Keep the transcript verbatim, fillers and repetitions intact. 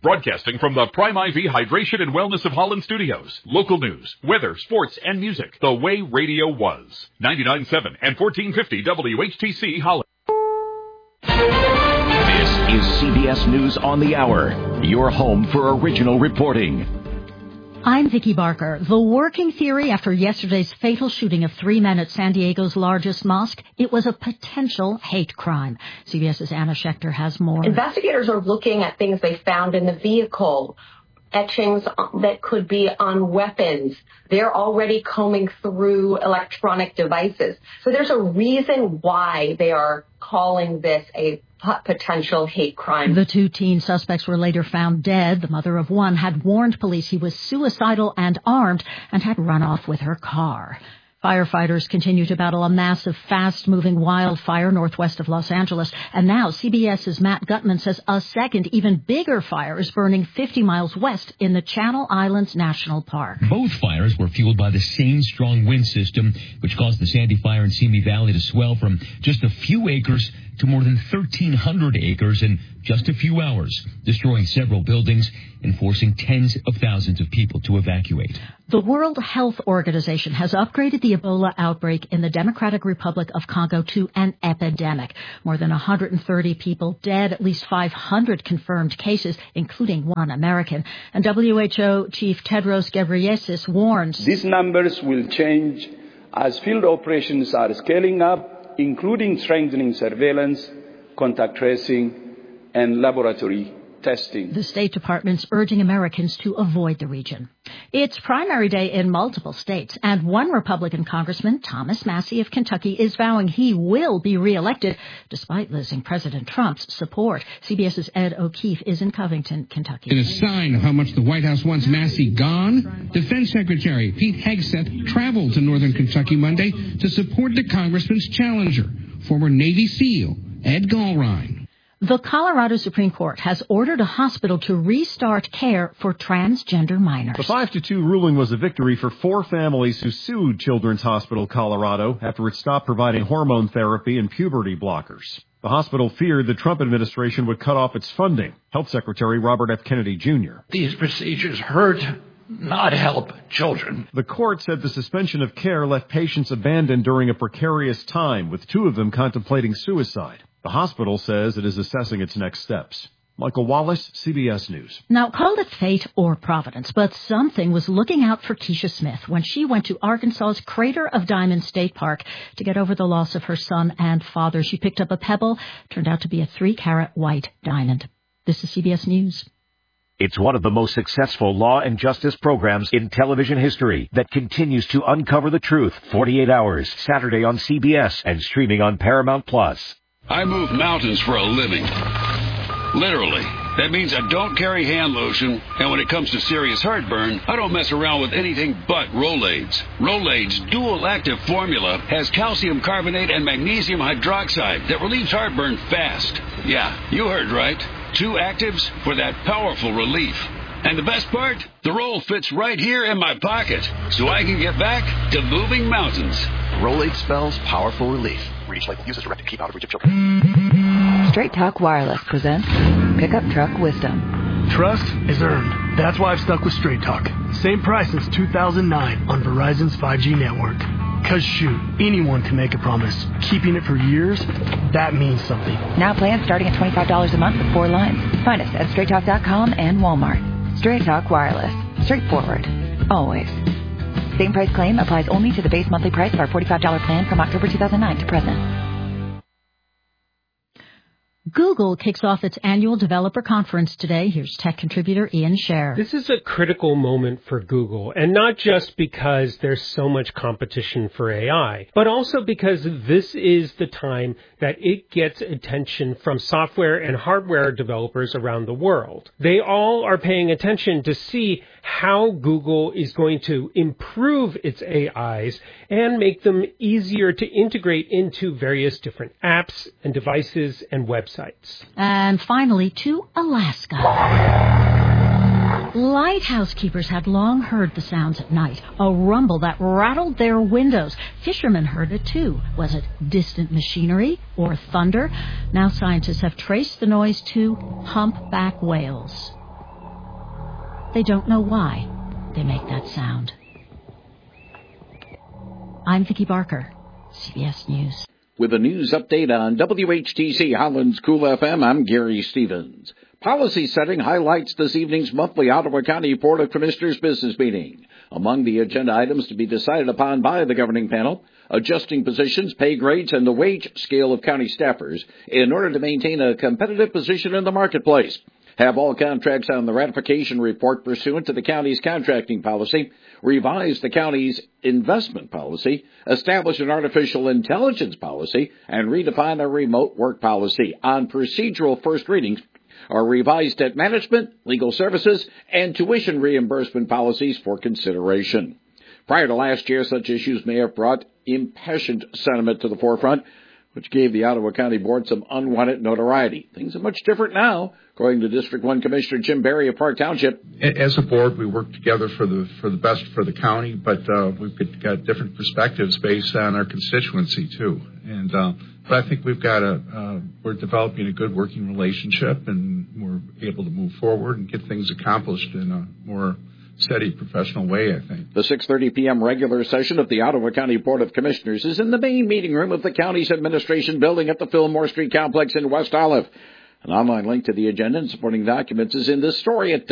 Broadcasting from the Prime I V Hydration and Wellness of Holland Studios. Local news, weather, sports, and music. The way radio was. ninety-nine point seven and fourteen fifty W H T C Holland. This is C B S News on the Hour, your home for original reporting. I'm Vicki Barker. The working theory after yesterday's fatal shooting of three men at San Diego's largest mosque, it was a potential hate crime. CBS's Anna Schechter has more. Investigators are looking at things they found in the vehicle, etchings that could be on weapons. They're already combing through electronic devices. So there's a reason why they are calling this a potential hate crime. The two teen suspects were later found dead. The mother of one had warned police he was suicidal and armed and had run off with her car. Firefighters continue to battle a massive, fast-moving wildfire northwest of Los Angeles. And now CBS's Matt Gutman says a second, even bigger fire is burning fifty miles west in the Channel Islands National Park. Both fires were fueled by the same strong wind system, which caused the Sandy Fire in Simi Valley to swell from just a few acres to more than thirteen hundred acres in just a few hours, destroying several buildings and forcing tens of thousands of people to evacuate. The World Health Organization has upgraded the Ebola outbreak in the Democratic Republic of Congo to an epidemic. More than one hundred thirty people dead, at least five hundred confirmed cases, including one American. And W H O Chief Tedros Ghebreyesus warns these numbers will change as field operations are scaling up, including strengthening surveillance, contact tracing, and laboratory testing. The State Department's urging Americans to avoid the region. It's primary day in multiple states, and one Republican congressman, Thomas Massie of Kentucky, is vowing he will be reelected despite losing President Trump's support. CBS's Ed O'Keefe is in Covington, Kentucky. In a sign of how much the White House wants Massie gone, Defense Secretary Pete Hegseth traveled to northern Kentucky Monday to support the congressman's challenger, former Navy SEAL Ed Gallrein. The Colorado Supreme Court has ordered a hospital to restart care for transgender minors. The five to two ruling was a victory for four families who sued Children's Hospital Colorado after it stopped providing hormone therapy and puberty blockers. The hospital feared the Trump administration would cut off its funding. Health Secretary Robert F. Kennedy Junior These procedures hurt, not help children. The court said the suspension of care left patients abandoned during a precarious time, with two of them contemplating suicide. The hospital says it is assessing its next steps. Michael Wallace, C B S News. Now, call it fate or providence, but something was looking out for Keisha Smith when she went to Arkansas's Crater of Diamonds State Park to get over the loss of her son and father. She picked up a pebble, turned out to be a three-carat white diamond. This is C B S News. It's one of the most successful law and justice programs in television history that continues to uncover the truth. forty-eight hours, Saturday on C B S and streaming on Paramount Plus. I move mountains for a living. Literally. That means I don't carry hand lotion, and when it comes to serious heartburn, I don't mess around with anything but Rolaids. Rolaids' dual-active formula has calcium carbonate and magnesium hydroxide that relieves heartburn fast. Yeah, you heard right. Two actives for that powerful relief. And the best part? The roll fits right here in my pocket, so I can get back to moving mountains. Rolade spells powerful relief. Read each label. Use as directed. Keep out of reach of children. Straight Talk Wireless presents Pickup Truck Wisdom. Trust is earned. That's why I've stuck with Straight Talk. Same price since two thousand nine on Verizon's five G network. Cause shoot, anyone can make a promise. Keeping it for years, that means something. Now plans starting at twenty-five dollars a month with four lines. Find us at straight talk dot com and Walmart. Straight Talk Wireless. Straightforward. Always. Same price claim applies only to the base monthly price of our forty-five dollars plan from October two thousand nine to present. Google kicks off its annual developer conference today. Here's tech contributor Ian Scher. This is a critical moment for Google, and not just because there's so much competition for A I, but also because this is the time that it gets attention from software and hardware developers around the world. They all are paying attention to see how Google is going to improve its A Is and make them easier to integrate into various different apps and devices and websites. And finally, to Alaska. Lighthouse keepers had long heard the sounds at night, a rumble that rattled their windows. Fishermen heard it too. Was it distant machinery or thunder? Now scientists have traced the noise to humpback whales. They don't know why they make that sound. I'm Vicki Barker, C B S News. With a news update on W H T C Holland's Cool F M, I'm Gary Stevens. Policy setting highlights this evening's monthly Ottawa County Board of Commissioners business meeting. Among the agenda items to be decided upon by the governing panel, adjusting positions, pay grades, and the wage scale of county staffers in order to maintain a competitive position in the marketplace. Have all contracts on the ratification report pursuant to the county's contracting policy, revise the county's investment policy, establish an artificial intelligence policy, and redefine a remote work policy. On procedural first readings are revised debt management, legal services, and tuition reimbursement policies for consideration. Prior to last year, such issues may have brought impassioned sentiment to the forefront, which gave the Ottawa County Board some unwanted notoriety. Things are much different now, according to District one Commissioner Jim Barry of Park Township. As a board, we work together for the for the best for the county, but uh, we've got different perspectives based on our constituency too. And uh, but I think we've got a uh, we're developing a good working relationship, and we're able to move forward and get things accomplished in a more steady, professional way, I think. The six thirty p.m. regular session of the Ottawa County Board of Commissioners is in the main meeting room of the county's administration building at the Fillmore Street Complex in West Olive. An online link to the agenda and supporting documents is in this story at